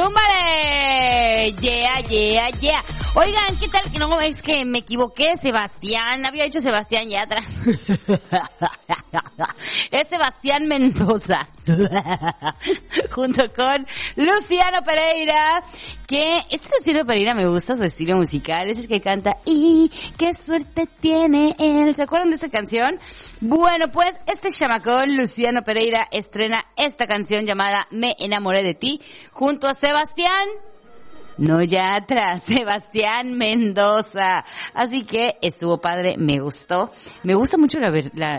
¡Zúmbale! Yeah, yeah, yeah. Oigan, ¿qué tal? Que no, es que me equivoqué, Sebastián. Había dicho Sebastián Yatra. Es Sebastián Mendoza. Junto con Luciano Pereira. Que este Luciano Pereira me gusta su estilo musical. Es el que canta y qué suerte tiene él. ¿Se acuerdan de esa canción? Bueno, pues este chamacón, Luciano Pereira, estrena esta canción llamada Me enamoré de ti. Junto a Sebastián... No Yatra, Sebastián Mendoza. Así que estuvo padre, me gustó. Me gusta mucho la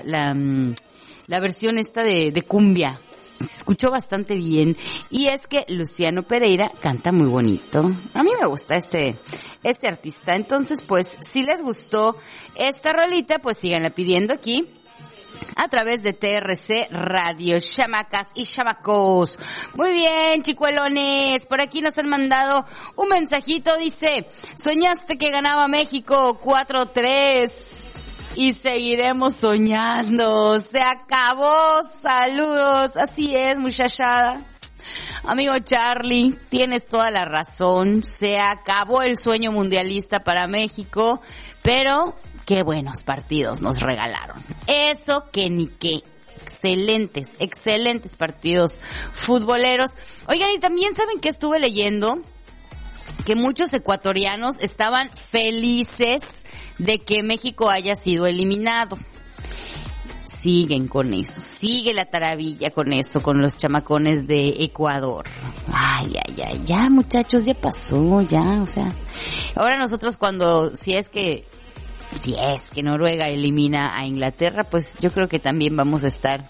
versión esta de cumbia. Se escuchó bastante bien. Y es que Luciano Pereira canta muy bonito. A mí me gusta este artista. Entonces, pues, si les gustó esta rolita, pues síganla pidiendo aquí a través de TRC Radio, chamacas y chamacos. Muy bien, chicuelones. Por aquí nos han mandado un mensajito. Dice, soñaste que ganaba México 4-3 y seguiremos soñando. Se acabó. Saludos. Así es, muchachada. Amigo Charlie, tienes toda la razón. Se acabó el sueño mundialista para México, pero... qué buenos partidos nos regalaron. Eso que ni qué. Excelentes, excelentes partidos futboleros. Oigan, y también saben que estuve leyendo que muchos ecuatorianos estaban felices de que México haya sido eliminado. Siguen con eso, sigue la taravilla con eso, con los chamacones de Ecuador. Ay, ya muchachos, ya pasó, ya, o sea. Ahora nosotros si es que Noruega elimina a Inglaterra, pues yo creo que también vamos a estar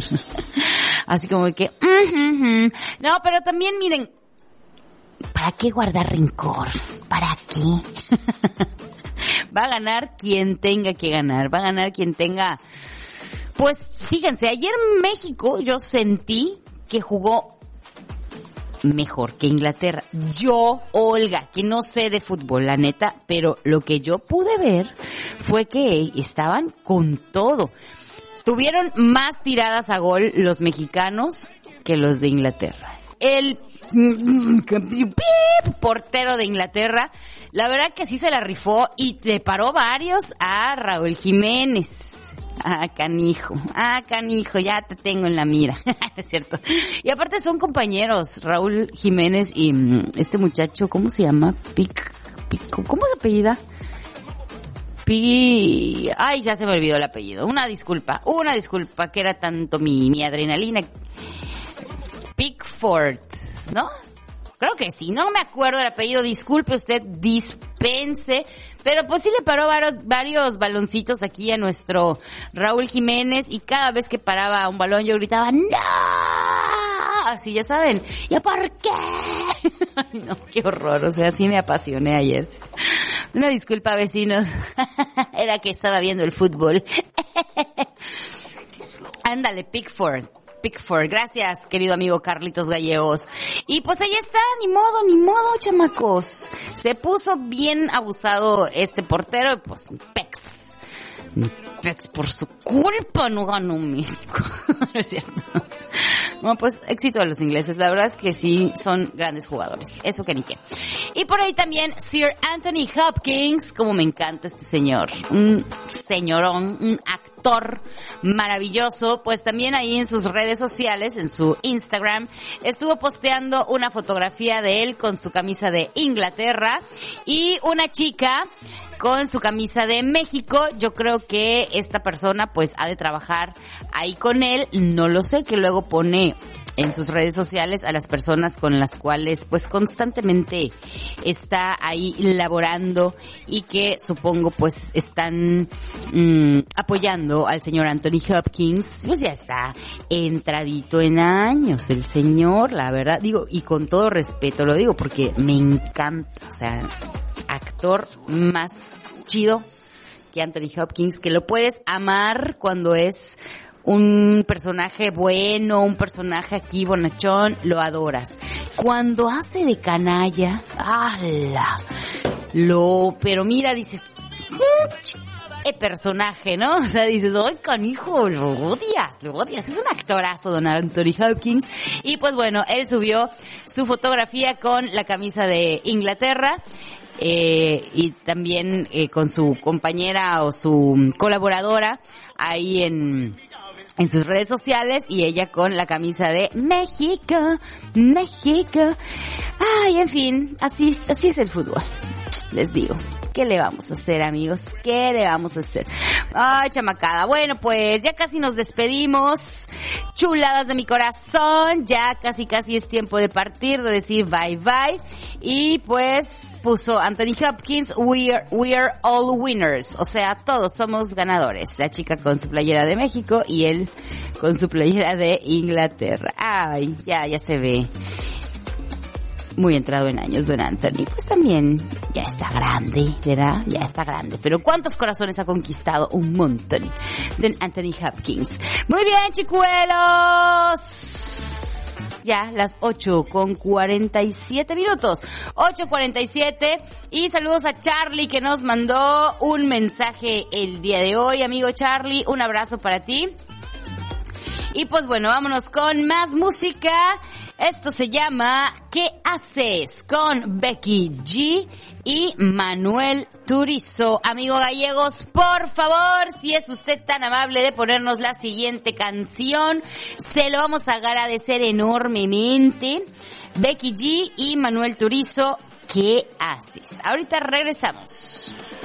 así como que... No, pero también miren, ¿para qué guardar rencor? ¿Para qué? Va a ganar quien tenga que ganar, va a ganar quien tenga... Pues fíjense, ayer México yo sentí que jugó mejor que Inglaterra. Yo, Olga, que no sé de fútbol, la neta, pero lo que yo pude ver fue que estaban con todo. Tuvieron más tiradas a gol los mexicanos que los de Inglaterra. El portero de Inglaterra, la verdad que sí se la rifó y le paró varios a Raúl Jiménez. Canijo, ya te tengo en la mira. Es cierto. Y aparte son compañeros, Raúl Jiménez y este muchacho, ¿cómo se llama? ¿Cómo se apellida? Ay, ya se me olvidó el apellido. Una disculpa, que era tanto mi adrenalina. Pickford, ¿no? Creo que sí, no me acuerdo el apellido, disculpe usted, dispense, pero pues sí le paró varios baloncitos aquí a nuestro Raúl Jiménez y cada vez que paraba un balón yo gritaba ¡no! Así ya saben, ¿ya por qué? Ay no, qué horror, o sea, sí me apasioné ayer. Una disculpa, vecinos, era que estaba viendo el fútbol. Ándale, Pickford, gracias, querido amigo Carlitos Gallegos. Y pues ahí está, ni modo, chamacos. Se puso bien abusado este portero, y pues Pex, por su culpa no ganó México. Es cierto. Bueno, pues éxito de los ingleses, la verdad es que sí son grandes jugadores, eso que ni qué. Y por ahí también Sir Anthony Hopkins, como me encanta este señor, un señorón, un actor maravilloso, pues también ahí en sus redes sociales, en su Instagram, estuvo posteando una fotografía de él con su camisa de Inglaterra y una chica con su camisa de México. Yo creo que esta persona pues ha de trabajar ahí con él, no lo sé, que luego pone en sus redes sociales a las personas con las cuales pues constantemente está ahí laborando y que supongo pues están apoyando al señor Anthony Hopkins. Pues ya está entradito en años el señor, la verdad, digo, y con todo respeto lo digo porque me encanta, o sea, actor más chido que Anthony Hopkins, que lo puedes amar cuando es un personaje bueno, un personaje aquí bonachón, lo adoras. Cuando hace de canalla, ¡ala! Pero mira, dices, personaje, ¿no? O sea, dices, ¡ay, canijo! Lo odias. Es un actorazo, don Anthony Hopkins. Y pues bueno, él subió su fotografía con la camisa de Inglaterra. Y también con su compañera o su colaboradora ahí en sus redes sociales, y ella con la camisa de México. Ay, en fin, así es el fútbol. Les digo, ¿qué le vamos a hacer, amigos? ¿Qué le vamos a hacer? Ay, chamacada. Bueno, pues ya casi nos despedimos. Chuladas de mi corazón. Ya casi es tiempo de partir, de decir bye bye. Y pues puso Anthony Hopkins, we are all winners. O sea, todos somos ganadores. La chica con su playera de México y él con su playera de Inglaterra. Ay, ya se ve muy entrado en años don Anthony. Pues también ya está grande, ¿verdad? Ya está grande. Pero ¿cuántos corazones ha conquistado? Un montón. Don Anthony Hopkins. Muy bien, chicuelos. Ya, las 8:47 minutos. 8:47. Y saludos a Charlie, que nos mandó un mensaje el día de hoy. Amigo Charlie, un abrazo para ti. Y pues bueno, vámonos con más música. Esto se llama ¿Qué haces? Con Becky G y Manuel Turizo. Amigo Gallegos, por favor, si es usted tan amable de ponernos la siguiente canción, se lo vamos a agradecer enormemente. Becky G y Manuel Turizo, ¿qué haces? Ahorita regresamos.